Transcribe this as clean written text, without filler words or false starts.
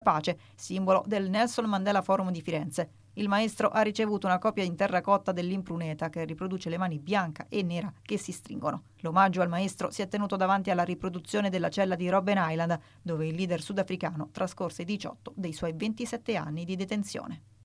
pace, simbolo del Nelson Mandela Forum di Firenze. Il maestro ha ricevuto una copia in terracotta dell'impruneta che riproduce le mani bianca e nera che si stringono. L'omaggio al maestro si è tenuto davanti alla riproduzione della cella di Robben Island, dove il leader sudafricano trascorse 18 dei suoi 27 anni di detenzione.